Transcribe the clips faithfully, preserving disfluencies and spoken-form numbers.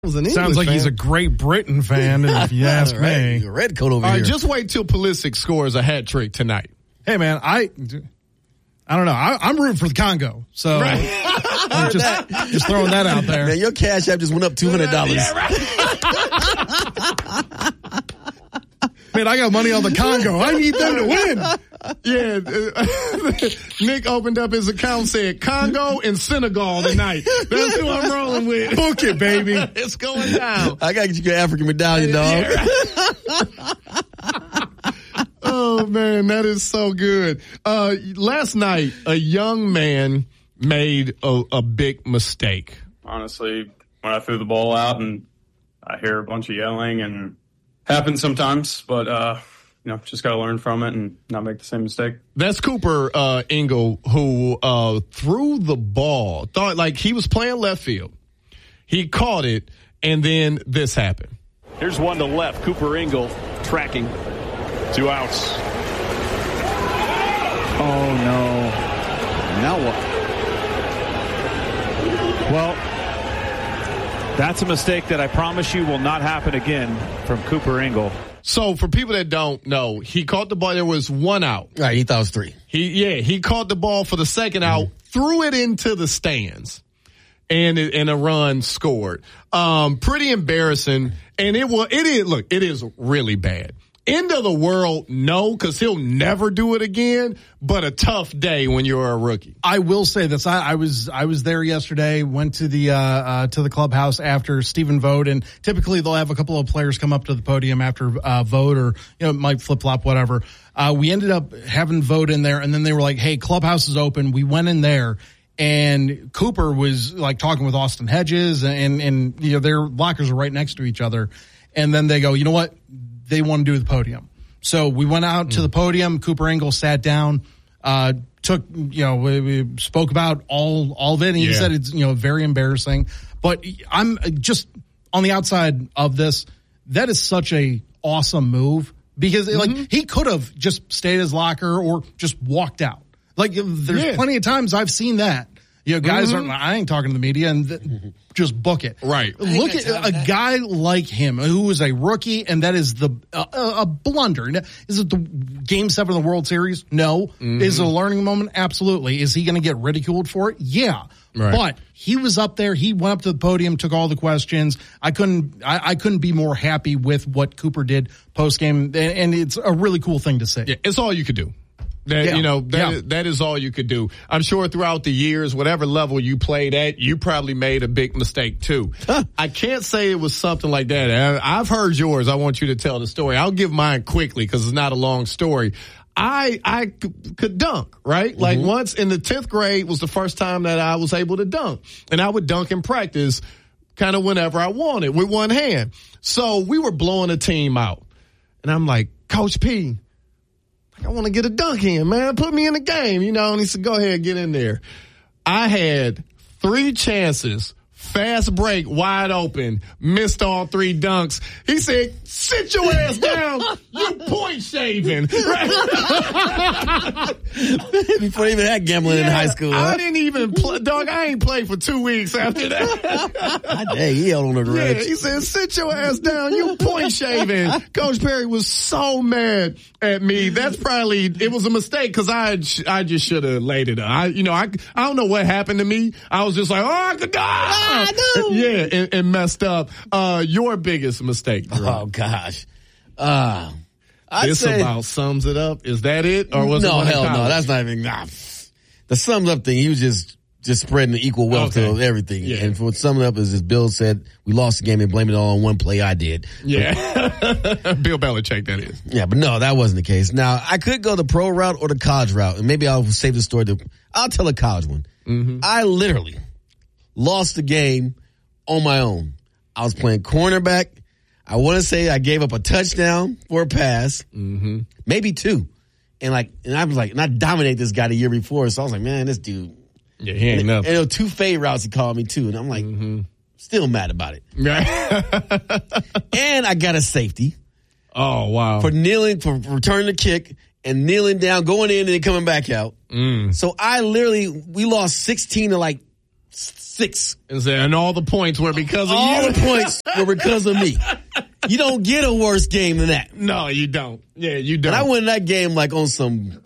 Sounds like fan. He's a Great Britain fan, if you ask right. me. Red coat over All here. Right, just wait till Pulisic scores a hat trick tonight. Hey, man, I, I don't know. I, I'm rooting for the Congo, so right. I'm just, just throwing that out there. Man, your Cash App just went up two hundred dollars. Yeah, right. Man, I got money on the Congo. I need them to win. Yeah, Nick opened up his account, said Congo and Senegal tonight. That's who I'm rolling with. Book it, baby. It's going down. I gotta get you your African medallion, dog. Yeah, right. Oh man, that is so good. Uh, last night, a young man made a, a big mistake. Honestly, when I threw the ball out and I hear a bunch of yelling, and happens sometimes, but uh, you know, just got to learn from it and not make the same mistake. That's Cooper uh, Ingle, who uh, threw the ball, thought like he was playing left field. He caught it, and then this happened. Here's one to left. Cooper Ingle tracking. Two outs. Oh, no. Now what? Well, that's a mistake that I promise you will not happen again from Cooper Ingle. So for people that don't know, he caught the ball. There was one out. Right, he thought it was three. He yeah, he caught the ball for the second out, mm-hmm. threw it into the stands, and it, and a run scored. Um, pretty embarrassing, and it was it is look it is really bad. End of the world, no, because he'll never do it again. But a tough day when you're a rookie. I will say this: I, I was I was there yesterday. Went to the uh, uh, to the clubhouse after Stephen Vogt, and typically they'll have a couple of players come up to the podium after uh, Vogt, or you know, might flip flop, whatever. Uh, we ended up having Vogt in there, and then they were like, "Hey, clubhouse is open." We went in there, and Cooper was like talking with Austin Hedges, and and you know their lockers are right next to each other, and then they go, "You know what?" They want to do the podium. So we went out mm. to the podium. Cooper Ingle sat down, uh, took, you know, we, we spoke about all, all of it. And he yeah. said it's, you know, very embarrassing. But I'm just on the outside of this. That is such a awesome move because mm-hmm. like he could have just stayed in his locker or just walked out. Like there's yeah. plenty of times I've seen that. You know, guys mm-hmm. are, I ain't talking to the media and th- just book it. Right. Look at a that. guy like him who is a rookie, and that is the uh, a blunder. Is it the game seven of the World Series? No. Mm-hmm. Is it a learning moment? Absolutely. Is he going to get ridiculed for it? Yeah. Right. But he was up there. He went up to the podium, took all the questions. I couldn't, I, I couldn't be more happy with what Cooper did post game, and it's a really cool thing to see. Yeah, it's all you could do. That, yeah. You know, that, yeah. is, that is all you could do. I'm sure throughout the years, whatever level you played at, you probably made a big mistake too. Huh. I can't say it was something like that. I, I've heard yours. I want you to tell the story. I'll give mine quickly because it's not a long story. I, I c- could dunk, right? Mm-hmm. Like once in the tenth grade was the first time that I was able to dunk, and I would dunk in practice kind of whenever I wanted with one hand. So we were blowing a team out, and I'm like, Coach P, I want to get a dunk in, man. Put me in the game, you know. And he said, go ahead, get in there. I had three chances, fast break, wide open, missed all three dunks. He said, sit your ass down, you point shaving. Right? Before you even had gambling yeah, in high school. Huh? I didn't even play, dog, I ain't played for two weeks after that. Hey, he held on the yeah, edge. He said, sit your ass down, you point shaving. Coach Perry was so mad at me. That's probably, it was a mistake because I I just should have laid it up. I, you know, I, I don't know what happened to me. I was just like, oh, I could die. Ah, no. Yeah, and, and messed up. Uh, your biggest mistake, Drew. Oh, gosh. Uh, I'd this say, about sums it up. Is that it? Or was no, it hell no. That's not even, nah. The sums up thing, he was just, just spreading the equal wealth okay. to everything. Yeah. And for what summing up is, as Bill said, we lost the game and blame it all on one play I did. Yeah. But, Bill Belichick, that is. Yeah, but no, that wasn't the case. Now, I could go the pro route or the college route, and maybe I'll save the story to, I'll tell a college one. Mm-hmm. I literally lost the game on my own. I was playing cornerback. I want to say I gave up a touchdown for a pass, mm-hmm. maybe two. And like, and I was like, and I dominated this guy the year before. So I was like, man, this dude. Yeah, he ain't and, nothing. And there were two fade routes he called me too. And I'm like, mm-hmm. still mad about it. Right. And I got a safety. Oh, wow. For kneeling, for returning the kick and kneeling down, going in and then coming back out. Mm. So I literally, we lost sixteen to like six. And all the points were because of all you. All the points were because of me. You don't get a worse game than that. No, you don't. Yeah, you don't. And I went that game like on some,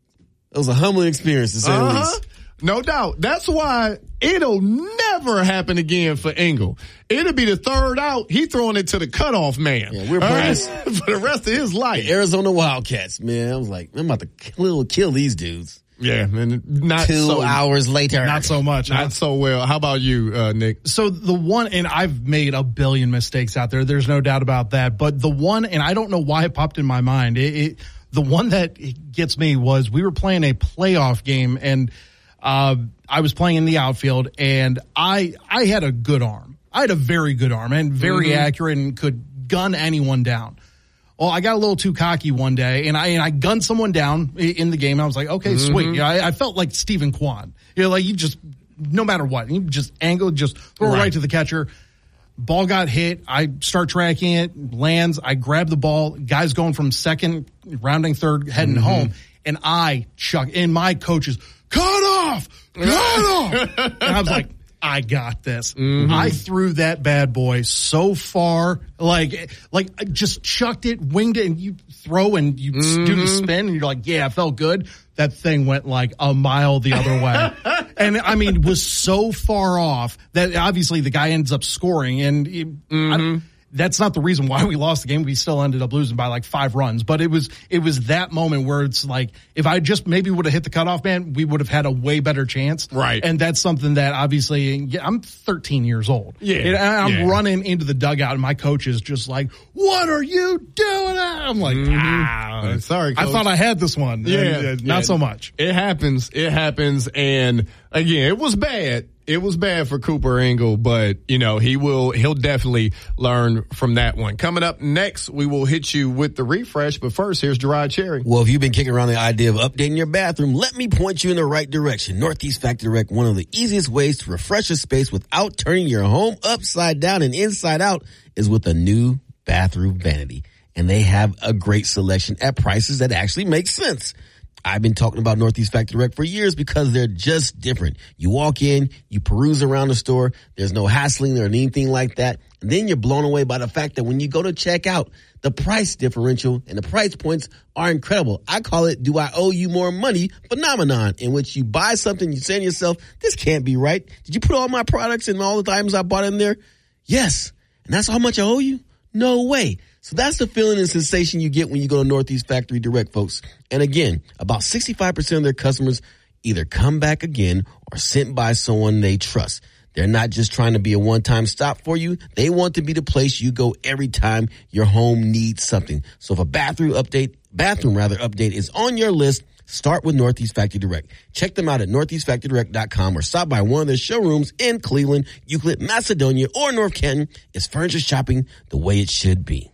it was a humbling experience to say uh-huh. the least. No doubt. That's why it'll never happen again for Engel. It'll be the third out. He throwing it to the cutoff man. Yeah, we're right? for the rest of his life. The Arizona Wildcats, man. I was like, I'm about to kill, kill these dudes. Yeah, man. Not Two so, hours later. Not so much. Not huh? so well. How about you, uh, Nick? So the one, and I've made a billion mistakes out there. There's no doubt about that. But the one, and I don't know why it popped in my mind. It, it the one that gets me was we were playing a playoff game, and uh, I was playing in the outfield, and I I had a good arm. I had a very good arm and very mm-hmm. accurate and could gun anyone down. Well, I got a little too cocky one day, and I and I gunned someone down in the game. I was like, okay, mm-hmm. sweet. Yeah, I, I felt like Stephen Kwan. You know, like you just, no matter what, you just angle, just throw right. it right to the catcher. Ball got hit. I start tracking it, lands. I grab the ball. Guy's going from second, rounding third, heading mm-hmm. home, and I chuck. And my coach is, cut off, cut off. And I was like, I got this. Mm-hmm. I threw that bad boy so far, like, like I just chucked it, winged it, and you throw and you mm-hmm. do the spin, and you're like, yeah, it felt good. That thing went like a mile the other way. And I mean, was so far off that obviously the guy ends up scoring, and it, mm-hmm. I, that's not the reason why we lost the game. We still ended up losing by like five runs, but it was, it was that moment where it's like, if I just maybe would have hit the cutoff man, we would have had a way better chance. Right. And that's something that obviously, I'm thirteen years old. Yeah. And I'm yeah. running into the dugout and my coach is just like, what are you doing? I'm like, mm-hmm. ah, sorry, Coach. I thought I had this one. Yeah. And, uh, not yeah. so much. It happens. It happens. And again, it was bad. It was bad for Cooper Engel, but, you know, he will, he'll definitely learn from that one. Coming up next, we will hit you with the refresh, but first, here's Gerard Cherry. Well, if you've been kicking around the idea of updating your bathroom, let me point you in the right direction. Northeast Factory Direct, one of the easiest ways to refresh a space without turning your home upside down and inside out, is with a new bathroom vanity. And they have a great selection at prices that actually make sense. I've been talking about Northeast Factory Direct for years because they're just different. You walk in, you peruse around the store, there's no hassling or anything like that. And then you're blown away by the fact that when you go to check out, the price differential and the price points are incredible. I call it, do I owe you more money phenomenon, in which you buy something, you say to yourself, this can't be right. Did you put all my products and all the items I bought in there? Yes. And that's how much I owe you? No way. So that's the feeling and sensation you get when you go to Northeast Factory Direct, folks. And again, about sixty-five percent of their customers either come back again or sent by someone they trust. They're not just trying to be a one-time stop for you. They want to be the place you go every time your home needs something. So if a bathroom update, bathroom rather update is on your list, start with Northeast Factory Direct. Check them out at northeast factory direct dot com or stop by one of their showrooms in Cleveland, Euclid, Macedonia, or North Canton. It's furniture shopping the way it should be.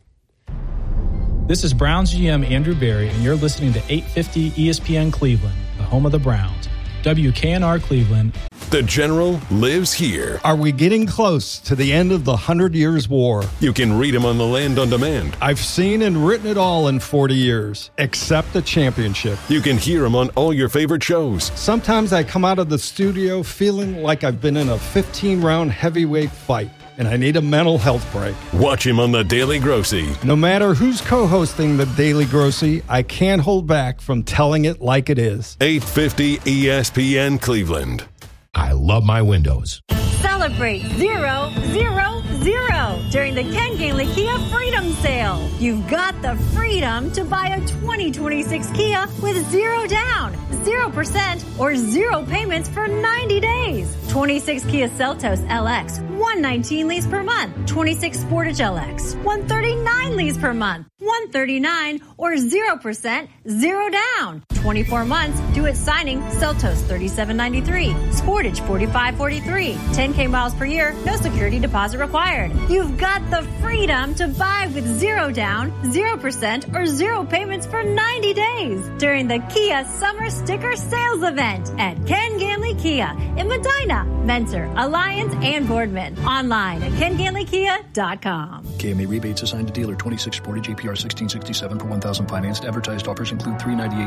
This is Browns G M Andrew Berry, and you're listening to eight fifty E S P N Cleveland, the home of the Browns. W K N R Cleveland. The General lives here. Are we getting close to the end of the Hundred Years' War? You can read him on the Land on Demand. I've seen and written it all in forty years, except the championship. You can hear him on all your favorite shows. Sometimes I come out of the studio feeling like I've been in a fifteen-round heavyweight fight, and I need a mental health break. Watch him on The Daily Grossy. No matter who's co-hosting The Daily Grossy, I can't hold back from telling it like it is. eight fifty E S P N Cleveland. I love my windows. Celebrate zero, zero, zero during the Ken Gainley Kia Freedom Sale. You've got the freedom to buy a twenty twenty-six Kia with zero down, zero percent, or zero payments for ninety days. twenty-six Kia Seltos L X, one nineteen lease per month. twenty-six Sportage L X, one thirty-nine lease per month. one thirty-nine or zero percent, zero down. twenty-four months, due at signing, Seltos thirty-seven ninety-three, Sportage forty-five forty-three, ten K miles per year, no security deposit required. You've got the freedom to buy with zero down, zero percent, or zero payments for ninety days during the Kia Summer Sticker Sales Event at Ken Gainley Kia in Medina, Mentor, Alliance, and Boardman. Online at ken gainley kia dot com. K M A rebates assigned to dealer twenty-six Sportage A P R sixteen sixty-seven per one thousand financed. Advertised offers include three ninety-eight documentary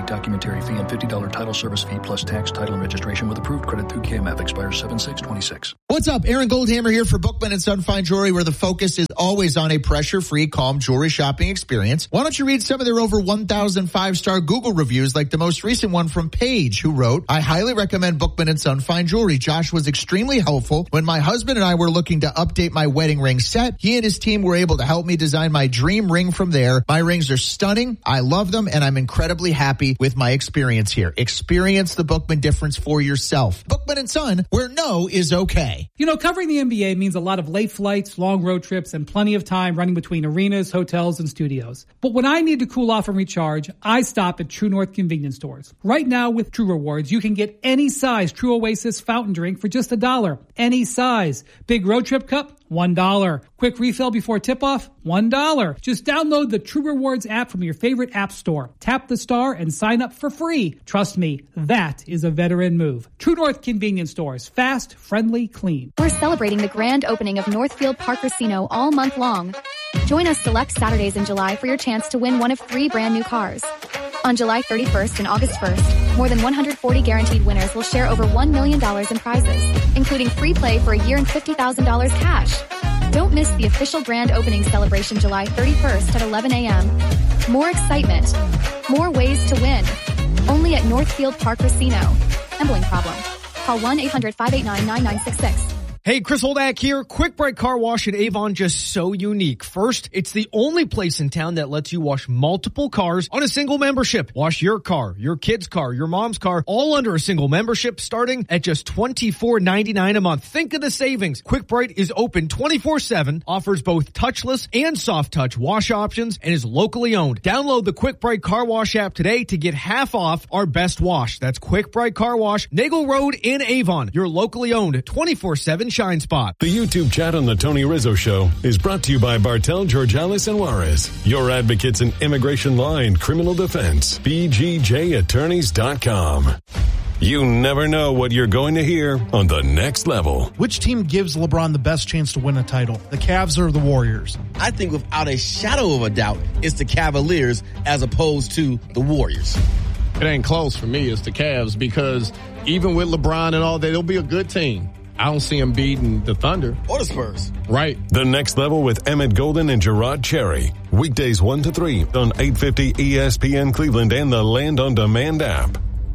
beneficiary fee and fifty dollars title service fee plus tax, title, and registration with approved credit through K M F. Expires seven six twenty-six. What's up? Aaron Goldhammer here for Bookman and Son Fine Jewelry, where the focus is always on a pressure-free, calm jewelry shopping experience. Why don't you read some of their over one thousand five-star Google reviews, like the most recent one from Paige, who wrote, I highly recommend Bookman and Son Fine Jewelry. Josh was extremely helpful. When my husband and I were looking to update my wedding ring set, he and his team were able to help me design my dream ring from there. My rings are stunning. I love them, and I'm incredibly happy with my experience here. Experience the Bookman difference for yourself. Bookman and Son, where no is okay. You know, covering the N B A means a lot of late flights, long road trips, and plenty of time running between arenas, hotels, and studios. But when I need to cool off and recharge, I stop at True North convenience stores. Right now with True Rewards, you can get any size True Oasis fountain drink for just a dollar. Any size. Big road trip cup? One dollar. Quick refill before tip-off? One dollar. Just download the True Rewards app from your favorite app store. Tap the star and sign up for free. Trust me, that is a veteran move. True North convenience stores. Fast, friendly, clean. We're celebrating the grand opening of Northfield Park Casino all month long. Join us select Saturdays in July for your chance to win one of three brand new cars. On July thirty-first and August first, more than one hundred forty guaranteed winners will share over one million dollars in prizes, including free play for a year and fifty thousand dollars cash. Don't miss the official grand opening celebration July thirty-first at eleven a.m. More excitement, more ways to win. Only at Northfield Park Casino. Gambling problem? Call one eight hundred five eight nine nine nine six six. Hey, Chris Holdak here. Quick Break Car Wash in Avon, just so unique. First, it's the only place in town that lets you wash multiple cars on a single membership. Wash your car, your kid's car, your mom's car, all under a single membership, starting at just twenty-four ninety-nine a month. Think of the savings. Quick Break is open twenty-four seven, offers both touchless and soft touch wash options, and is locally owned. Download the Quick Break Car Wash app today to get half off our best wash. That's Quick Break Car Wash, Nagel Road in Avon. Your locally owned twenty-four seven Shine Spot. The YouTube chat on the Tony Rizzo Show is brought to you by Bartel, Georgalis, and Juarez, your advocates in immigration law and criminal defense. B G J attorneys dot com. You never know what you're going to hear on The Next Level. Which team gives LeBron the best chance to win a title? The Cavs or the Warriors? I think without a shadow of a doubt, it's the Cavaliers as opposed to the Warriors. It ain't close for me. It's the Cavs, because even with LeBron and all that, it'll be a good team. I don't see them beating the Thunder. Or the Spurs. Right. The Next Level with Emmett Golden and Gerard Cherry. Weekdays one to three on eight fifty E S P N Cleveland and the Land on Demand app.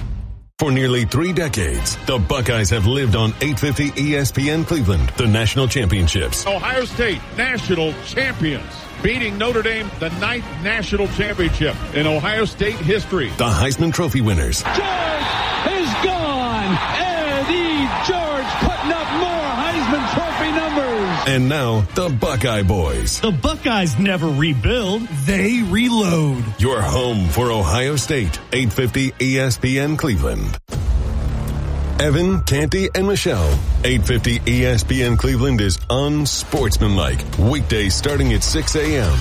For nearly three decades, the Buckeyes have lived on eight fifty E S P N Cleveland, the national championships. Ohio State, national champions, beating Notre Dame, the ninth national championship in Ohio State history. The Heisman Trophy winners. George is gone. Eddie George putting up more Heisman Trophy numbers. And now, the Buckeye Boys. The Buckeyes never rebuild, they reload. Your home for Ohio State, eight fifty E S P N Cleveland. Evan, Canty, and Michelle. eight fifty E S P N Cleveland is unsportsmanlike. Weekdays starting at six a.m.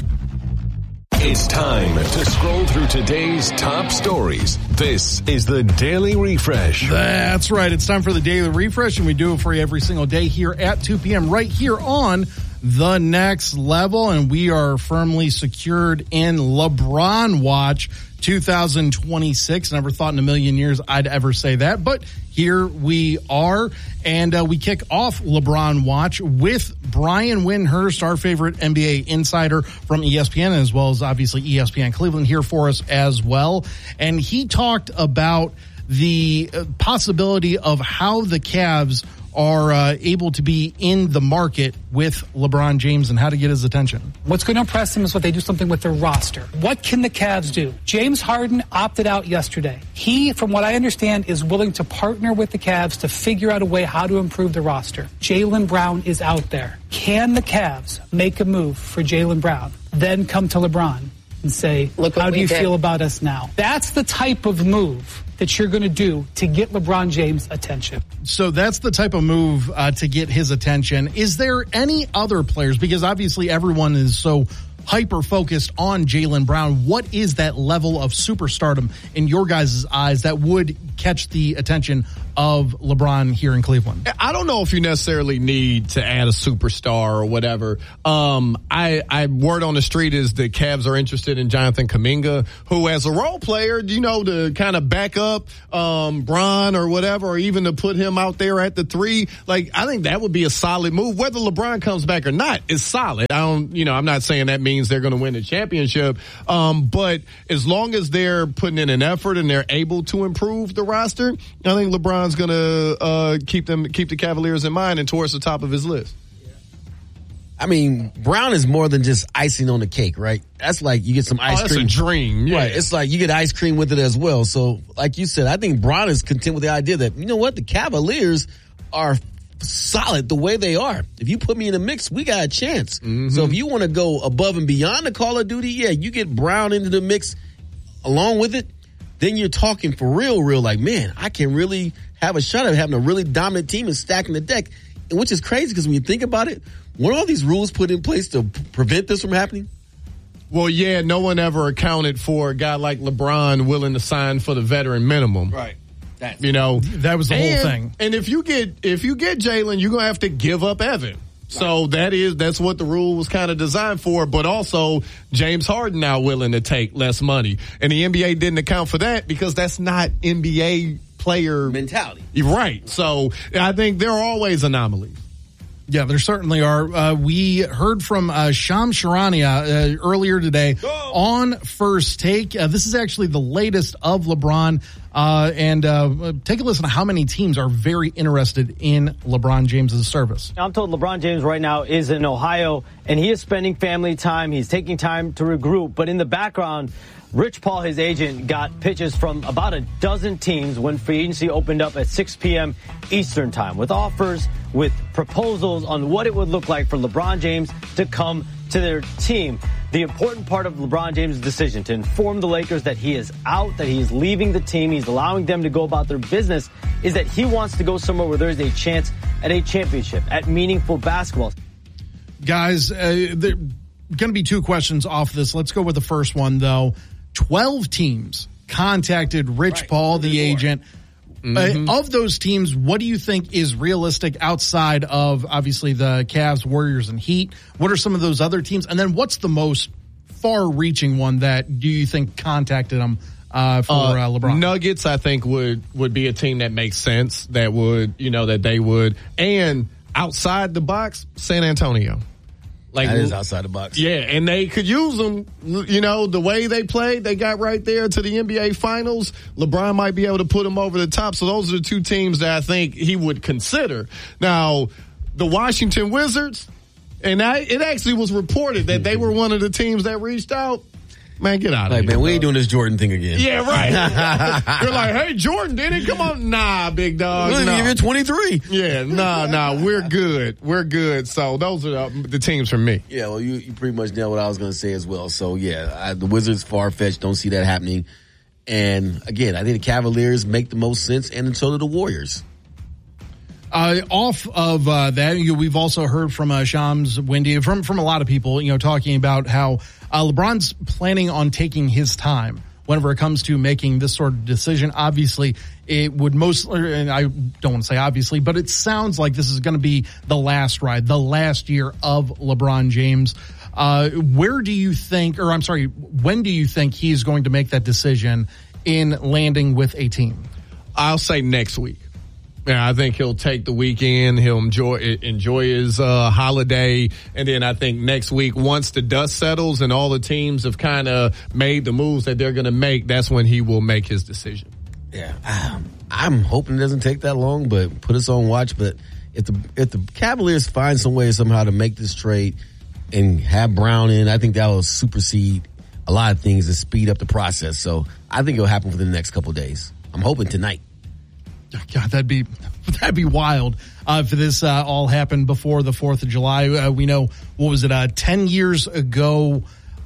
It's time to scroll through today's top stories. This is the Daily Refresh. That's right. It's time for the Daily Refresh, and we do it for you every single day here at two p.m. right here on The Next Level. And we are firmly secured in LeBron Watch two thousand twenty-six. Never thought in a million years I'd ever say that, but here we are. And uh, we kick off LeBron Watch with Brian Windhurst, our favorite N B A insider from E S P N, as well as obviously E S P N Cleveland here for us as well. And he talked about the possibility of how the Cavs are uh, able to be in the market with LeBron James and how to get his attention. What's going to impress them is what they do something with their roster. What can the Cavs do? James Harden opted out yesterday. He, from what I understand, is willing to partner with the Cavs to figure out a way how to improve the roster. Jaylen Brown is out there. Can the Cavs make a move for Jaylen Brown, then come to LeBron and say, Look how do you did. feel about us now? That's the type of move that you're going to do to get LeBron James' attention. So that's the type of move uh, to get his attention. Is there any other players? Because obviously everyone is so hyper-focused on Jaylen Brown. What is that level of superstardom in your guys' eyes that would catch the attention of LeBron here in Cleveland? I don't know if you necessarily need to add a superstar or whatever. Um, I, I word on the street is the Cavs are interested in Jonathan Kuminga, who as a role player, you know, to kind of back up um, Bron or whatever, or even to put him out there at the three. Like, I think that would be a solid move. Whether LeBron comes back or not is solid. I don't, you know, I'm not saying that means they're going to win the championship. Um, but as long as they're putting in an effort and they're able to improve the roster, I think LeBron is going to uh, keep them keep the Cavaliers in mind and towards the top of his list. I mean, Brown is more than just icing on the cake, right? That's like you get some ice oh, that's cream. That's a dream, yeah. Right. It's like you get ice cream with it as well. So, like you said, I think Brown is content with the idea that, you know what, the Cavaliers are solid the way they are. If you put me in the mix, we got a chance. Mm-hmm. So if you want to go above and beyond the Call of Duty, yeah, you get Brown into the mix along with it, then you're talking for real, real like, man, I can really have a shot at having a really dominant team and stacking the deck, and which is crazy because when you think about it, weren't all these rules put in place to p- prevent this from happening? Well, yeah, no one ever accounted for a guy like LeBron willing to sign for the veteran minimum. Right. That's, you know, that was the and, whole thing. And if you get if you get Jalen, you're gonna have to give up Evan. So that is that's what the rule was kind of designed for. But also James Harden now willing to take less money, and the N B A didn't account for that because that's not N B A player mentality. Right. So I think there are always anomalies. Yeah, there certainly are. Uh, we heard from uh, Shams Charania uh, earlier today oh. on First Take. Uh, this is actually the latest of LeBron. Uh, and uh, take a listen to how many teams are very interested in LeBron James' service. I'm told LeBron James right now is in Ohio, and he is spending family time. He's taking time to regroup. But in the background, Rich Paul, his agent, got pitches from about a dozen teams when free agency opened up at six p.m. Eastern time, with offers, with proposals on what it would look like for LeBron James to come to their team. The important part of LeBron James' decision to inform the Lakers that he is out, that he is leaving the team, he's allowing them to go about their business, is that he wants to go somewhere where there's a chance at a championship, at meaningful basketball. Guys, uh, there are going to be two questions off this. Let's go with the first one, though. twelve teams contacted Rich right. Paul, the agent. Mm-hmm. Uh, of those teams, what do you think is realistic outside of, obviously, the Cavs, Warriors, and Heat? What are some of those other teams? And then what's the most far-reaching one that do you think contacted him uh, for uh, uh, LeBron? Nuggets, I think, would, would be a team that makes sense, that would, you know, that they would. And outside the box, San Antonio. Like, that is outside the box. Yeah, and they could use them. You know, the way they played, they got right there to the N B A Finals. LeBron might be able to put them over the top. So those are the two teams that I think he would consider. Now, the Washington Wizards, and I, it actually was reported that they were one of the teams that reached out. Man, get out of like, here. Man, bro. we ain't doing this Jordan thing again. Yeah, right. You're like, hey, Jordan did it. Come on. Nah, big dog. Well, nah. You're twenty-three. Yeah, nah, nah. We're good. We're good. So those are the, the teams for me. Yeah, well, you, you pretty much nailed what I was going to say as well. So, yeah, I, the Wizards, far-fetched. Don't see that happening. And, again, I think the Cavaliers make the most sense, and so do the Warriors. Uh, off of uh, that, you, we've also heard from uh, Shams Wendy, from from a lot of people, you know, talking about how uh, LeBron's planning on taking his time whenever it comes to making this sort of decision. Obviously, it would most, and I don't want to say obviously, but it sounds like this is going to be the last ride, the last year of LeBron James. Uh, where do you think, or I'm sorry, when do you think he's going to make that decision in landing with a team? I'll say next week. Yeah, I think he'll take the weekend. He'll enjoy enjoy his uh, holiday, and then I think next week, once the dust settles and all the teams have kind of made the moves that they're going to make, that's when he will make his decision. Yeah, um, I'm hoping it doesn't take that long, but put us on watch. But if the if the Cavaliers find some way somehow to make this trade and have Brown in, I think that will supersede a lot of things and speed up the process. So I think it'll happen within the next couple of days. I'm hoping tonight. God, that'd be that'd be wild uh, if this uh, all happened before the fourth of July. Uh, we know, what was it, uh, ten years ago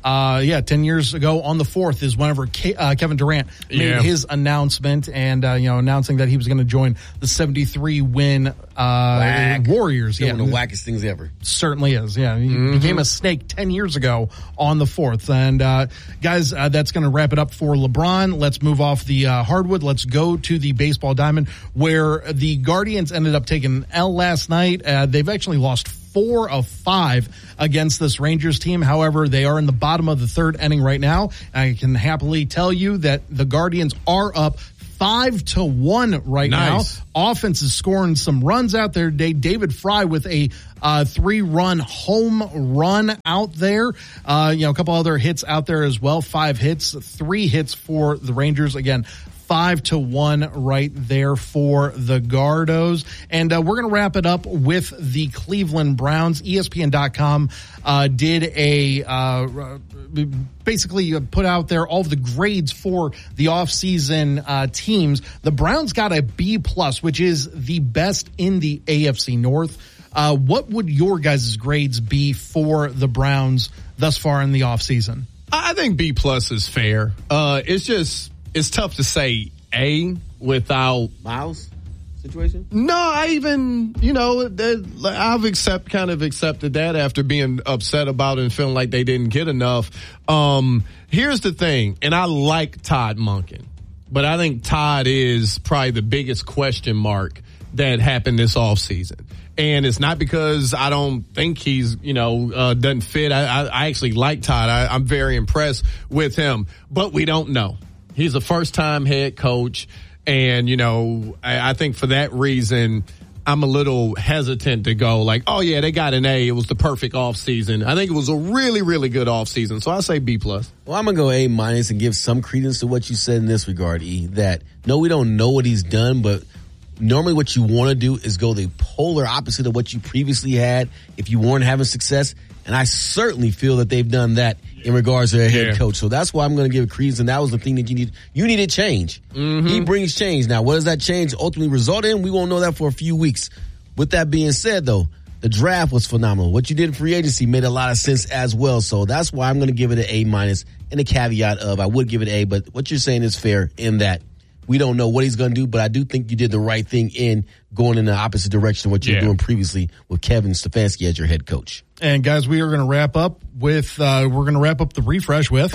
Uh, yeah, ten years ago on the fourth is whenever Ke- uh, Kevin Durant made Yeah. his announcement and, uh, you know, announcing that he was going to join the seventy-three win, uh, Whack. Warriors. Still Yeah. one of the wackest things ever. Certainly is. Yeah. He Mm-hmm. became a snake ten years ago on the fourth. And, uh, guys, uh, that's going to wrap it up for LeBron. Let's move off the, uh, hardwood. Let's go to the baseball diamond where the Guardians ended up taking an L last night. Uh, they've actually lost four of five against this Rangers team. However, they are in the bottom of the third inning right now. I can happily tell you that the Guardians are up five to one right Nice. now. Offense is scoring some runs out there today. David Fry with a uh, three-run home run out there. Uh, you know, a couple other hits out there as well. Five hits, three hits for the Rangers. Again, Five to one right there for the Gardos. And uh, we're going to wrap it up with the Cleveland Browns. E S P N dot com uh, did a uh, basically put out there all of the grades for the offseason uh, teams. The Browns got a B plus, which is the best in the A F C North. Uh, what would your guys' grades be for the Browns thus far in the offseason? I think B plus is fair. Uh, it's just, it's tough to say A without Miles situation. No, I even, you know, I've accept kind of accepted that after being upset about it and feeling like they didn't get enough. Um, here's the thing, and I like Todd Monken, but I think Todd is probably the biggest question mark that happened this offseason. And it's not because I don't think he's, you know, uh, doesn't fit. I, I, I actually like Todd. I, I'm very impressed with him, but we don't know. He's a first-time head coach, and, you know, I, I think for that reason, I'm a little hesitant to go like, oh, yeah, they got an A. It was the perfect offseason. I think it was a really, really good offseason, so I say B plus. Well, I'm going to go A minus and give some credence to what you said in this regard, E, that, no, we don't know what he's done, but normally what you want to do is go the polar opposite of what you previously had if you weren't having success. And I certainly feel that they've done that in regards to their head Yeah. coach. So that's why I'm going to give credence. And that was the thing that you need. You needed change. Mm-hmm. He brings change. Now, what does that change ultimately result in? We won't know that for a few weeks. With that being said, though, the draft was phenomenal. What you did in free agency made a lot of sense as well. So that's why I'm going to give it an A minus and a caveat of I would give it A, but what you're saying is fair in that we don't know what he's going to do, but I do think you did the right thing in going in the opposite direction of what you were Yeah. doing previously with Kevin Stefanski as your head coach. And guys, we are going to wrap up with, uh, we're going to wrap up the refresh with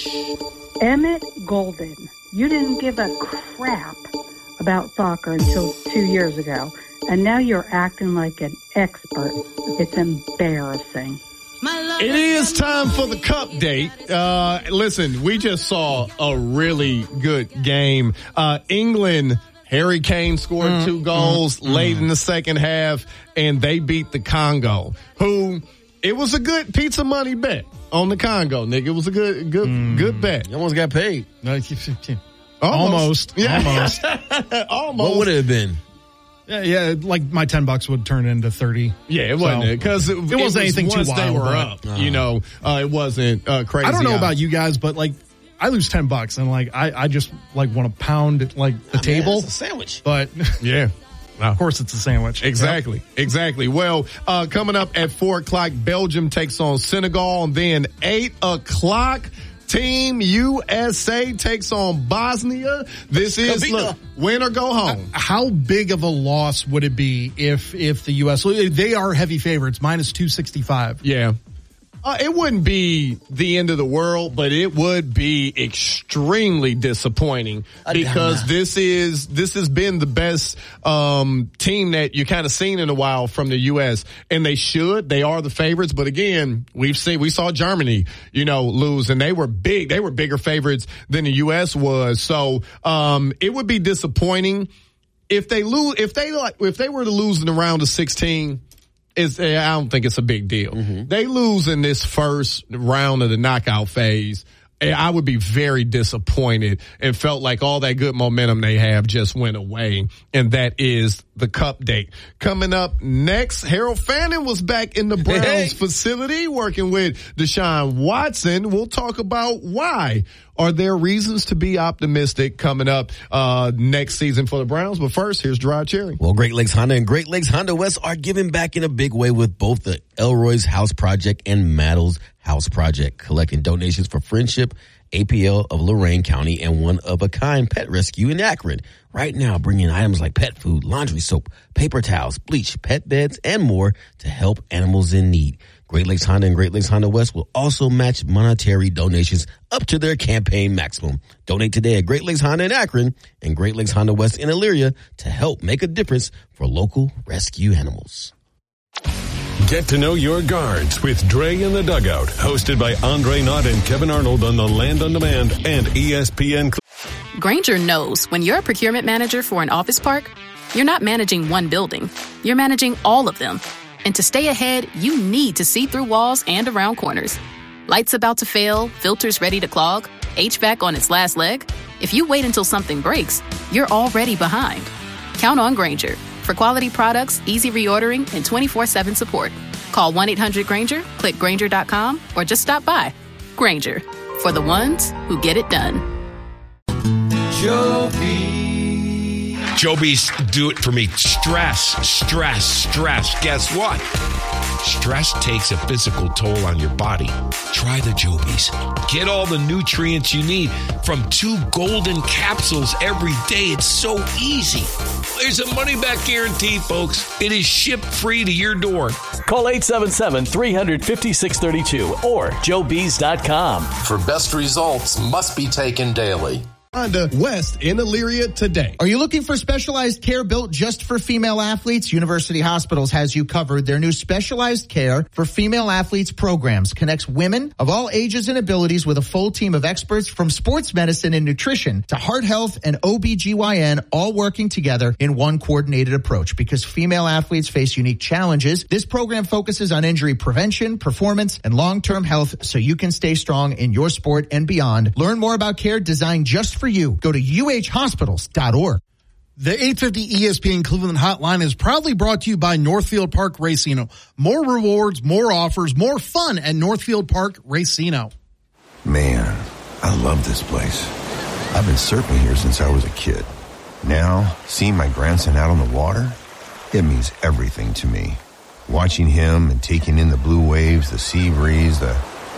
Emmett Golden. You didn't give a crap about soccer until two years ago, and now you're acting like an expert. It's embarrassing. It is time for the cup date. Uh, listen, we just saw a really good game. Uh, England, Harry Kane scored mm, two goals mm, late mm. in the second half, and they beat the Congo, who it was a good pizza money bet on the Congo, nigga. It was a good, good, mm. good bet. You almost got paid. Almost. Almost. Yeah. Almost. Almost. What would it have been? Yeah, yeah, like my ten bucks would turn into thirty. Yeah, it wasn't so, because it, it, it wasn't was anything too once wild. They were but, up, uh, you know. Uh, it wasn't uh, crazy. I don't know out. about you guys, but like I lose ten bucks and like I, I just like want to pound like the oh, table. Man, it's a sandwich. But yeah. Of course, it's a sandwich. Exactly, yep. exactly. Well, uh, coming up at four o'clock, Belgium takes on Senegal, and then eight o'clock, Team U S A takes on Bosnia. This is look, win or go home. How big of a loss would it be if if the U S they are heavy favorites, minus two sixty five? Yeah. Uh, it wouldn't be the end of the world, but it would be extremely disappointing because this is this has been the best um, team that you kind of seen in a while from the U S, and they should. They are the favorites, but again, we've seen we saw Germany, you know, lose, and they were big. They were bigger favorites than the U S was. So um, it would be disappointing if they lose. If they like, if they were to lose in the round of sixteen. It's, I don't think it's a big deal. Mm-hmm. They lose in this first round of the knockout phase. I would be very disappointed and felt like all that good momentum they have just went away. And that is the cup date. Coming up next, Harold Fannin was back in the Browns hey. facility working with Deshaun Watson. We'll talk about why are there reasons to be optimistic coming up uh, next season for the Browns? But first, here's Dry Cherry. Well, Great Lakes Honda and Great Lakes Honda West are giving back in a big way with both the Elroy's House Project and Maddle's House Project, collecting donations for Friendship, A P L of Lorain County, and One of a Kind Pet Rescue in Akron. Right now, bringing items like pet food, laundry soap, paper towels, bleach, pet beds, and more to help animals in need. Great Lakes Honda and Great Lakes Honda West will also match monetary donations up to their campaign maximum. Donate today at Great Lakes Honda in Akron and Great Lakes Honda West in Elyria to help make a difference for local rescue animals. Get to know your guards with Dre in the Dugout, hosted by Andre Knott and Kevin Arnold on the Land on Demand and E S P N. Grainger knows when you're a procurement manager for an office park, you're not managing one building, you're managing all of them. And to stay ahead, you need to see through walls and around corners. Lights about to fail, filters ready to clog, H V A C on its last leg. If you wait until something breaks, you're already behind. Count on Grainger for quality products, easy reordering, and twenty-four seven support. Call one eight hundred Grainger, click Grainger dot com, or just stop by. Grainger, for the ones who get it done. Joby. Joby's do it for me. Stress, stress, stress. Guess what? Stress takes a physical toll on your body. Try the Jobies. Get all the nutrients you need from two golden capsules every day. It's so easy. There's a money-back guarantee, folks. It is shipped free to your door. Call eight seven seven, three five zero, six three two or joe bees dot com. For best results must be taken daily. Honda West in Elyria today. Are you looking for specialized care built just for female athletes? University Hospitals has you covered. Their new specialized care for female athletes programs connects women of all ages and abilities with a full team of experts from sports medicine and nutrition to heart health and O B G Y N, all working together in one coordinated approach. Because female athletes face unique challenges, this program focuses on injury prevention, performance, and long-term health so you can stay strong in your sport and beyond. Learn more about care designed just for you. Go to U H hospitals dot org. The eight fifty E S P N Cleveland Hotline is proudly brought to you by Northfield Park Racino. More rewards, more offers, more fun at Northfield Park Racino. Man, I love this place. I've been surfing here since I was a kid. Now, seeing my grandson out on the water, it means everything to me. Watching him and taking in the blue waves, the sea breeze, the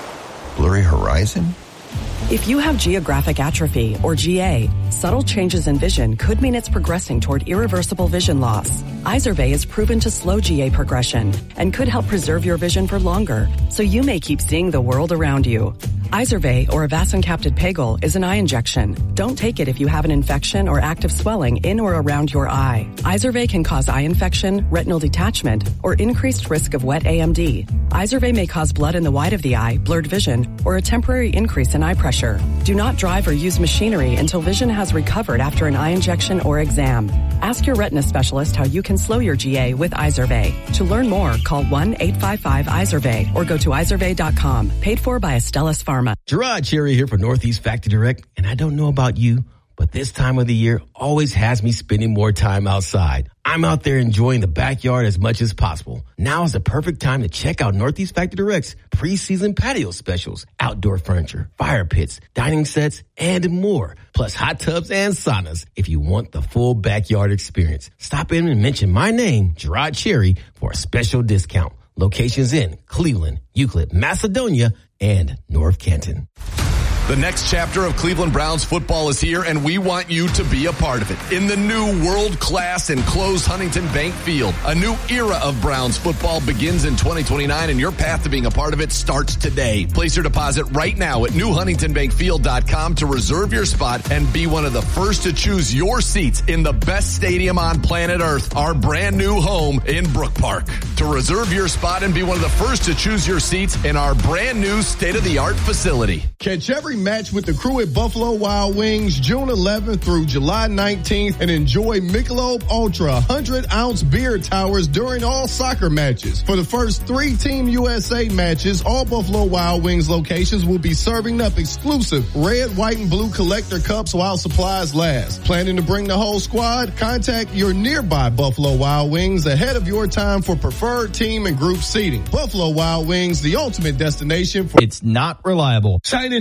blurry horizon. If you have geographic atrophy, or G A, subtle changes in vision could mean it's progressing toward irreversible vision loss. Izervay is proven to slow G A progression and could help preserve your vision for longer, so you may keep seeing the world around you. Izervay, or avacincaptad pegol, is an eye injection. Don't take it if you have an infection or active swelling in or around your eye. Izervay can cause eye infection, retinal detachment, or increased risk of wet A M D. Izervay may cause blood in the white of the eye, blurred vision, or a temporary increase in eye pressure. Do not drive or use machinery until vision has recovered after an eye injection or exam. Ask your retina specialist how you can slow your G A with Izervay. To learn more, call one eight five five Izervay or go to izervay dot com. Paid for by Astellas Pharma. Gerard Cherry here for Northeast Factory Direct, and I don't know about you, but this time of the year always has me spending more time outside. I'm out there enjoying the backyard as much as possible. Now is the perfect time to check out Northeast Factory Direct's preseason patio specials, outdoor furniture, fire pits, dining sets, and more. Plus hot tubs and saunas if you want the full backyard experience. Stop in and mention my name, Gerard Cherry, for a special discount. Locations in Cleveland, Euclid, Macedonia, and North Canton. The next chapter of Cleveland Browns football is here, and we want you to be a part of it. In the new world-class enclosed Huntington Bank Field, a new era of Browns football begins in twenty twenty-nine, and your path to being a part of it starts today. Place your deposit right now at new huntington bank field dot com to reserve your spot and be one of the first to choose your seats in the best stadium on planet Earth, our brand new home in Brook Park. To reserve your spot and be one of the first to choose your seats in our brand new state-of-the-art facility. Catch every match with the crew at Buffalo Wild Wings June eleventh through July nineteenth and enjoy Michelob Ultra one hundred ounce beer towers during all soccer matches. For the first three Team U S A matches, all Buffalo Wild Wings locations will be serving up exclusive red, white, and blue collector cups while supplies last. Planning to bring the whole squad? Contact your nearby Buffalo Wild Wings ahead of your time for preferred team and group seating. Buffalo Wild Wings, the ultimate destination for... It's not reliable. Sign and Drive is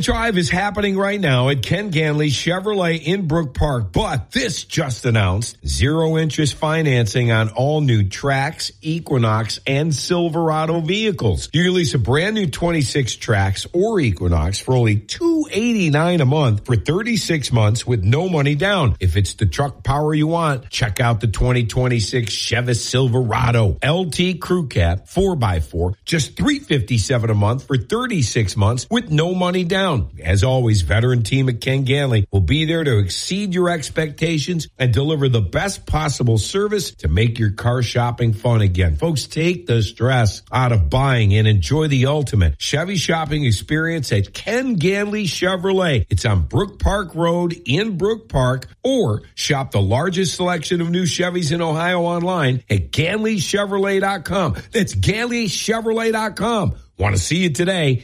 is happening right now at Ken Ganley Chevrolet in Brook Park, but this just announced zero interest financing on all new Trax, Equinox, and Silverado vehicles. You can lease a brand new twenty-six Trax or Equinox for only two hundred eighty-nine dollars a month for thirty-six months with no money down. If it's the truck power you want, check out the twenty twenty-six Chevy Silverado L T Crew Cab four by four, just three hundred fifty-seven dollars a month for thirty-six months with no money down. As always, veteran team at Ken Ganley will be there to exceed your expectations and deliver the best possible service to make your car shopping fun again. Folks, take the stress out of buying and enjoy the ultimate Chevy shopping experience at Ken Ganley Chevrolet. It's on Brook Park Road in Brook Park, or shop the largest selection of new Chevys in Ohio online at Ganley Chevrolet dot com. That's Ganley Chevrolet dot com. Want to see you today?